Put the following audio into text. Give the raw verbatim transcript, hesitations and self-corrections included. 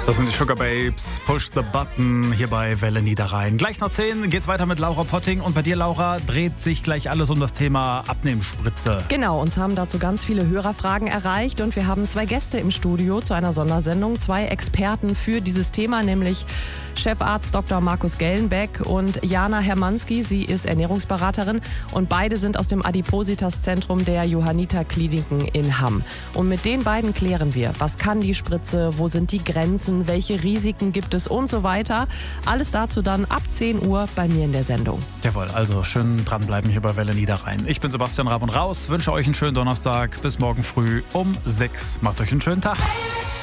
Das sind die Sugar Babes, Push the Button hier bei Welle Niederrhein. Gleich nach zehn geht's weiter mit Laura Potting und bei dir, Laura, dreht sich gleich alles um das Thema Abnehmspritze. Genau, uns haben dazu ganz viele Hörerfragen erreicht und wir haben zwei Gäste im Studio zu einer Sondersendung, zwei Experten für dieses Thema, nämlich Chefarzt Doktor Markus Gellenbeck und Jana Hermanski. Sie ist Ernährungsberaterin und beide sind aus dem Adipositas-Zentrum der Johanniter Kliniken in Hamm. Und mit den beiden klären wir, was kann die Spritze, wo sind die Grenzen, welche Risiken gibt es und so weiter. Alles dazu dann ab zehn Uhr bei mir in der Sendung. Jawohl, also schön dranbleiben hier bei Welle Niederrhein. Ich bin Sebastian Raab und Raus, wünsche euch einen schönen Donnerstag. Bis morgen früh um sechs. Macht euch einen schönen Tag.